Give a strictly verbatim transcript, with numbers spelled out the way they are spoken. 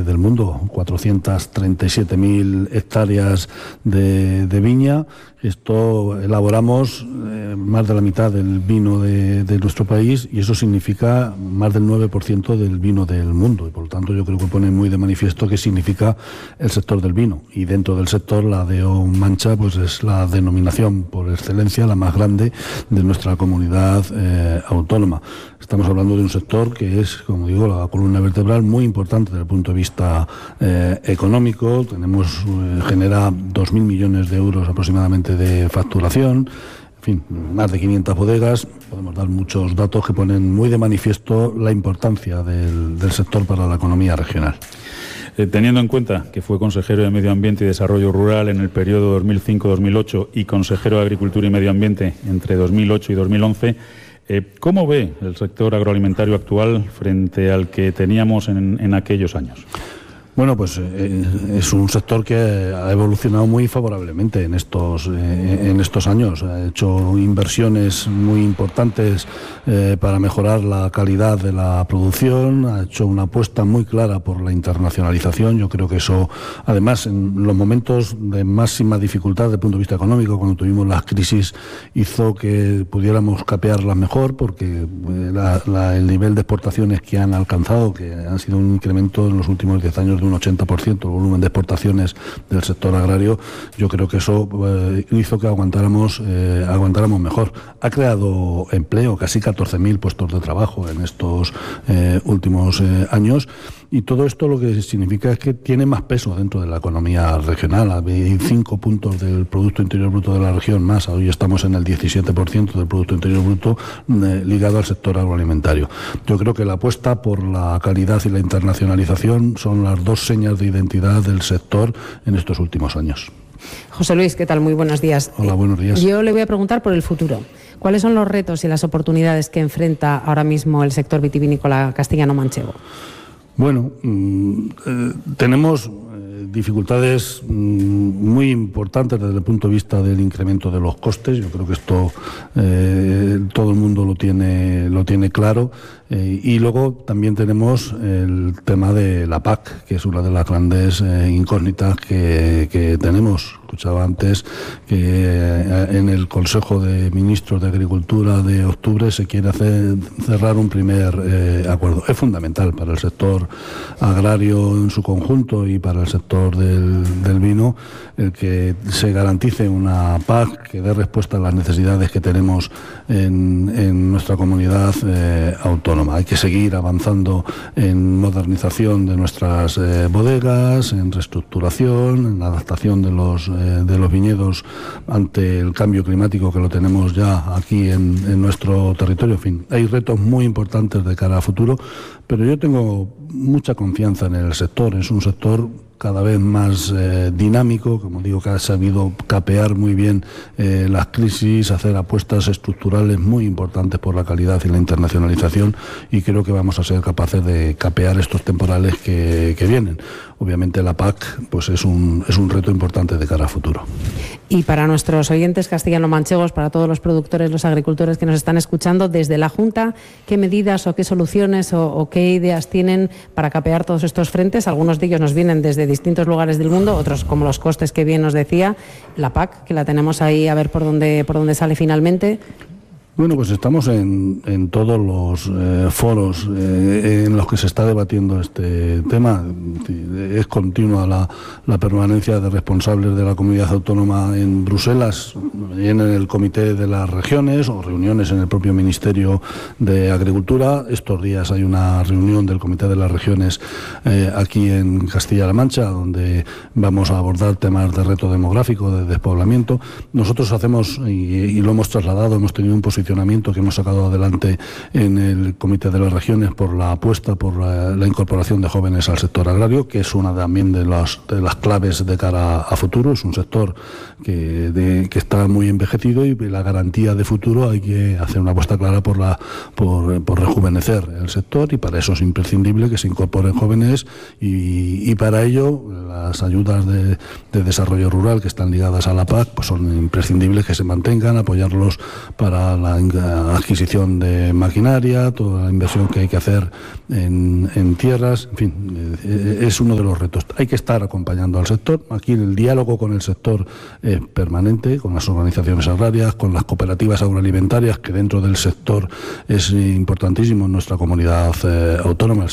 del mundo, cuatrocientas treinta y siete mil hectáreas de, de viña. Esto elaboramos eh, más de la mitad del vino de, de nuestro país y eso significa más del nueve por ciento del vino del mundo y por lo tanto yo creo que pone muy de manifiesto qué significa el sector del vino y dentro del sector la D O Mancha pues es la denominación por excelencia, la más grande de nuestra comunidad eh, autónoma. Estamos hablando de un sector que es, como digo, la columna vertebral muy importante desde el punto de vista eh, económico. Tenemos, eh, genera dos mil millones de euros aproximadamente de facturación, en fin, más de quinientas bodegas. Podemos dar muchos datos que ponen muy de manifiesto la importancia del, del sector para la economía regional. Eh, teniendo en cuenta que fue consejero de Medio Ambiente y Desarrollo Rural en el periodo dos mil cinco a dos mil ocho y consejero de Agricultura y Medio Ambiente entre dos mil ocho y dos mil once, eh, ¿cómo ve el sector agroalimentario actual frente al que teníamos en, en aquellos años? Bueno, pues eh, es un sector que ha evolucionado muy favorablemente en estos eh, en estos años. Ha hecho inversiones muy importantes eh, para mejorar la calidad de la producción, ha hecho una apuesta muy clara por la internacionalización. Yo creo que eso, además, en los momentos de máxima dificultad desde el punto de vista económico, cuando tuvimos las crisis, hizo que pudiéramos capearlas mejor, porque eh, la, la, el nivel de exportaciones que han alcanzado, que han sido un incremento en los últimos diez años de un ochenta por ciento el volumen de exportaciones del sector agrario, yo creo que eso eh, hizo que aguantáramos eh, aguantáramos mejor. Ha creado empleo, casi catorce mil puestos de trabajo en estos eh, últimos eh, años, y todo esto lo que significa es que tiene más peso dentro de la economía regional. Hay cinco puntos del Producto Interior Bruto de la región más, hoy estamos en el diecisiete por ciento del Producto Interior Bruto eh, ligado al sector agroalimentario. Yo creo que la apuesta por la calidad y la internacionalización son las dos señas de identidad del sector en estos últimos años. José Luis, ¿qué tal? Muy buenos días. Hola, buenos días. Yo le voy a preguntar por el futuro. ¿Cuáles son los retos y las oportunidades que enfrenta ahora mismo el sector vitivinícola castellano-manchego? Bueno, eh, tenemos eh, dificultades mm, muy importantes desde el punto de vista del incremento de los costes. Yo creo que esto eh, todo el mundo lo tiene, lo tiene claro. Eh, y luego también tenemos el tema de la P A C, que es una de las grandes eh, incógnitas que, que tenemos. Escuchaba antes que eh, en el Consejo de Ministros de Agricultura de octubre se quiere hacer, cerrar un primer eh, acuerdo. Es fundamental para el sector agrario en su conjunto y para el sector del, del vino el que se garantice una P A C que dé respuesta a las necesidades que tenemos en, en nuestra comunidad eh, autónoma. Hay que seguir avanzando en modernización de nuestras eh, bodegas, en reestructuración, en adaptación de los, eh, de los viñedos ante el cambio climático que lo tenemos ya aquí en, en nuestro territorio. En fin, hay retos muy importantes de cara a futuro, pero yo tengo mucha confianza en el sector. Es un sector cada vez más eh, dinámico, como digo, que ha sabido capear muy bien eh, las crisis, hacer apuestas estructurales muy importantes por la calidad y la internacionalización, y creo que vamos a ser capaces de capear estos temporales que, que vienen. Obviamente la P A C pues es un, es un reto importante de cara a futuro. Y para nuestros oyentes castellano-manchegos, para todos los productores, los agricultores que nos están escuchando, desde la Junta, ¿qué medidas o qué soluciones o, o qué ideas tienen para capear todos estos frentes? Algunos de ellos nos vienen desde distintos lugares del mundo, otros como los costes que bien nos decía, la P A C, que la tenemos ahí a ver por dónde, por dónde sale finalmente. Bueno, pues estamos en, en todos los eh, foros eh, en los que se está debatiendo este tema. Es continua la, la permanencia de responsables de la comunidad autónoma en Bruselas, en el Comité de las Regiones o reuniones en el propio Ministerio de Agricultura. Estos días hay una reunión del Comité de las Regiones eh, aquí en Castilla-La Mancha, donde vamos a abordar temas de reto demográfico, de despoblamiento. Nosotros hacemos, y, y lo hemos trasladado, hemos tenido un posicionamiento que hemos sacado adelante en el Comité de las Regiones por la apuesta por la, la incorporación de jóvenes al sector agrario, que es una también de las, de las claves de cara a futuro. Es un sector que, de, que está muy envejecido y la garantía de futuro hay que hacer una apuesta clara por, la, por, por rejuvenecer el sector, y para eso es imprescindible que se incorporen jóvenes, y, y para ello las ayudas de, de desarrollo rural que están ligadas a la P A C pues son imprescindibles que se mantengan, apoyarlos para la adquisición de maquinaria, toda la inversión que hay que hacer en, en tierras. En fin, es uno de de los retos. Hay que estar acompañando al sector. Aquí el diálogo con el sector es permanente, con las organizaciones agrarias, con las cooperativas agroalimentarias, que dentro del sector es importantísimo en nuestra comunidad eh, autónoma. El